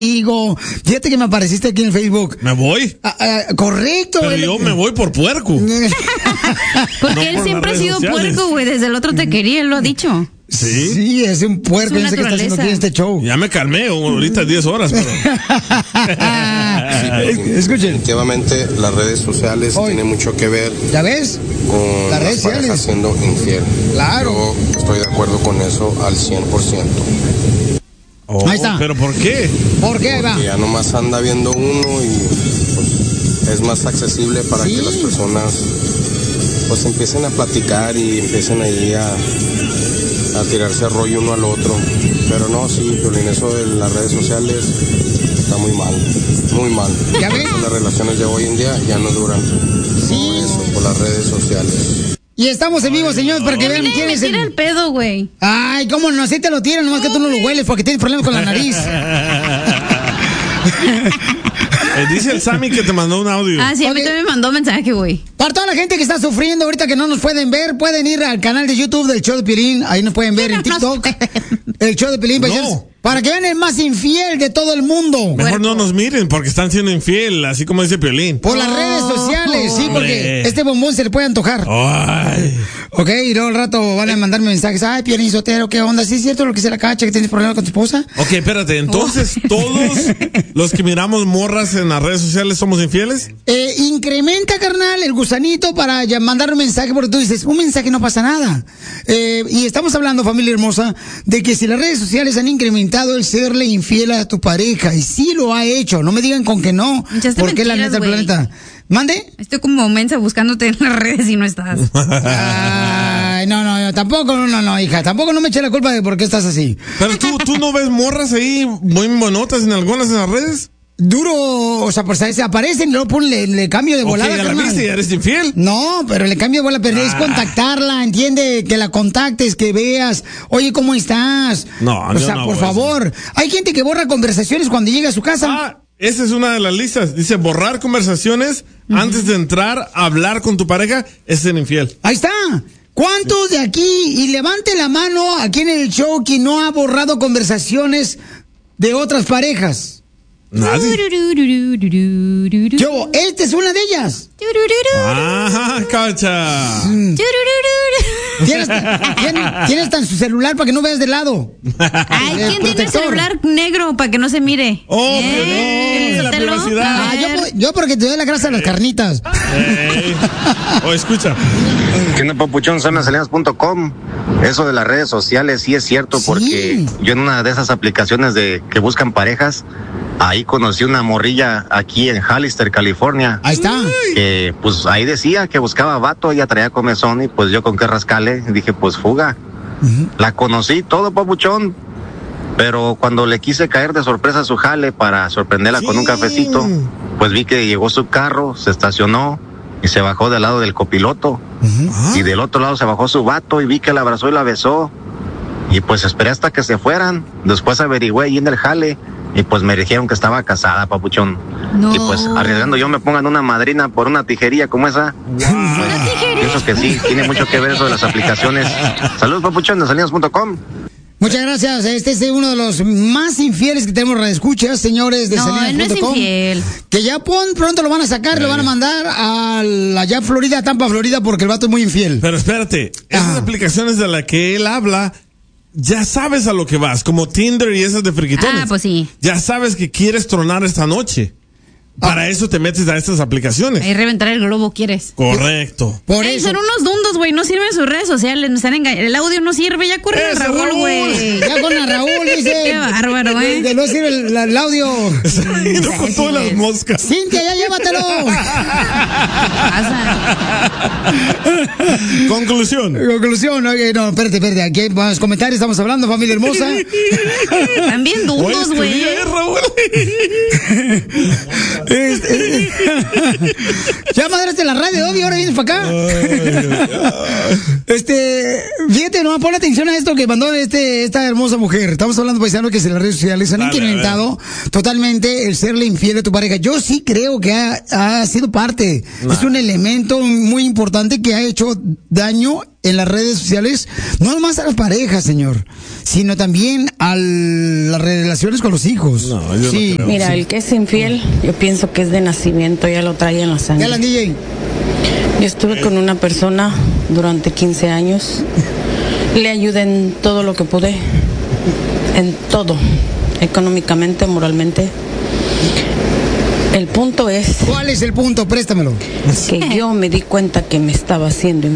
amigo. Fíjate que me apareciste aquí en Facebook. ¿Me voy? Correcto. Pero yo me voy por puerco. Porque No él por siempre ha las sido redes sociales. puerco, güey. Desde el otro te quería, él lo ha dicho. Sí. Sí, es un puerco. Es No su sé qué está haciendo naturaleza. aquí en este show. Ya me calmé, ahorita 10 horas. Pero... Escuchen. Definitivamente las redes sociales Hoy. tienen mucho que ver ¿Ya ves? con Las las redes parejas sociales. siendo infiel. Claro. Yo estoy de acuerdo con eso al 100%. Oh, Ahí está. ¿Pero por qué? ¿Por qué? Ahí va. Que ya nomás anda viendo uno y pues, es más accesible para Sí. que las personas pues empiecen a platicar y empiecen ahí a tirarse rollo uno al otro. Pero no, sí, Piolín, eso de las redes sociales está muy mal, muy mal. ¿Ya Por ves? eso las relaciones de hoy en día ya no duran. Sí. Por eso, por las redes sociales. Y estamos en vivo, señores, para que vean Mira, quién me es tira el pedo, güey. Ay, cómo no, así te lo tiran, nomás que tú no lo hueles porque tienes problemas con la nariz. Dice el Sammy que te mandó un audio. Ah, sí, a mí Ok. también me mandó mensaje, güey. Para toda la gente que está sufriendo ahorita que no nos pueden ver, pueden ir al canal de YouTube del Show de Piolín. Ahí nos pueden ver en Pero nos TikTok. pueden. El Show de Piolín. No. Para que vean el más infiel de todo el mundo. Mejor no nos miren porque están siendo infiel, así como dice Piolín. Por las redes sociales, sí, porque Hombre. este bombón se le puede antojar. Ay. Ok, y luego al rato van a mandarme mensajes. Ay, Piolín Sotero, ¿qué onda? ¿Sí es cierto lo que se la cacha, que tienes problemas con tu esposa? Ok, espérate, entonces todos los que miramos morras en las redes sociales somos infieles. Incrementa, carnal, el gusanito para mandar un mensaje, porque tú dices, un mensaje no pasa nada. Y estamos hablando, familia hermosa, de que si las redes sociales han incrementado el serle infiel a tu pareja, y sí lo ha hecho, no me digan con que no, Echaste porque es la mentiras, neta del güey. planeta. ¿Mande? Estoy como mensa buscándote en las redes y no estás. Ay, no, tampoco, no, hija, tampoco no me eche la culpa de por qué estás así. Pero tú no ves morras ahí muy monotas en algunas en las redes. Duro, o sea, pues se aparecen y luego le cambio de volada, Ok, ya la carnal. viste y eres infiel. No, pero le cambio de bola, pero es contactarla, entiende, que la contactes, que veas, oye, ¿cómo estás? No, o yo sea, no por hago favor. Hay gente que borra conversaciones cuando llega a su casa. Ah, esa es una de las listas. Dice borrar conversaciones antes de entrar a hablar con tu pareja es ser infiel. Ahí está. ¿Cuántos de aquí, y levante la mano aquí en el show, que no ha borrado conversaciones de otras parejas? Nadie. Yo, esta es una de ellas. Ajá, cacha. Tienes tan su celular para que no veas de lado. Ay, ¿quién tiene el protector. celular negro para que no se mire? Oh, Piolín, la Sótelo. privacidad. A Ah, ver. yo porque te doy la grasa de las carnitas. Oh, escucha. ¿Qué onda, papuchón? Salinas.com. Eso de las redes sociales sí es cierto, Sí. porque yo en una de esas aplicaciones de que buscan parejas, ahí conocí una morrilla aquí en Hollister, California, Ahí está. que pues ahí decía que buscaba vato, ella traía comezón y pues yo con qué rascale, dije pues fuga. La conocí todo, papuchón, pero cuando le quise caer de sorpresa a su jale para sorprenderla con un cafecito, pues vi que llegó su carro, se estacionó y se bajó del lado del copiloto. Y del otro lado se bajó su vato y vi que la abrazó y la besó. Y pues esperé hasta que se fueran. Después averigüé ahí en el jale y pues me dijeron que estaba casada, papuchón. No. Y pues arriesgando yo me pongan una madrina por una tijería como esa. Pues, pienso que sí, tiene mucho que ver eso de las aplicaciones. Saludos, papuchón, de salinas.com. Muchas gracias. Este es uno de los más infieles que tenemos escuchas, señores de No, él no es Salinas.com. infiel. Que ya pronto lo van a sacar, lo van a mandar a allá Florida, Tampa, Florida, porque el vato es muy infiel. Pero espérate, esas aplicaciones de las que él habla, ya sabes a lo que vas, como Tinder y esas de friquitones. Ah, pues sí. Ya sabes que quieres tronar esta noche. Para eso te metes a estas aplicaciones. Ahí reventar el globo, ¿quieres? Correcto. Por Ey, eso. son unos dundos, güey. No sirven sus redes sociales. Nos están engañando. El audio no sirve. Ya corre el ¡Ese Raúl, Raúl! güey. Ya con a Raúl dice. Qué bárbaro, ¿eh? Que no sirve el audio. Y no con todas las moscas. Cintia, ya llévatelo. Pasa. Conclusión. Conclusión, oye, no, espérate. Aquí hay más comentarios, estamos hablando, familia hermosa. Están bien dundos, Oye, güey. Raúl. Ya madraste la radio, obvio, ahora vienes para acá. Fíjate, no, pon atención a esto que mandó esta hermosa mujer. Estamos hablando, paisano, que en las redes sociales han Dale, incrementado totalmente el serle infiel a tu pareja. Yo sí creo que ha sido parte. Nah. Es un elemento muy importante que ha hecho daño en las redes sociales, no nomás a las parejas, señor, sino también a las relaciones con los hijos. No, yo no creo. Mira, el que es infiel, yo pienso que es de nacimiento, ya lo trae en la sangre. Dale, DJ. Yo estuve con una persona durante 15 años. Le ayudé en todo lo que pude, en todo, económicamente, moralmente. El punto es... ¿Cuál es el punto? Préstamelo. Que yo me di cuenta que me estaba haciendo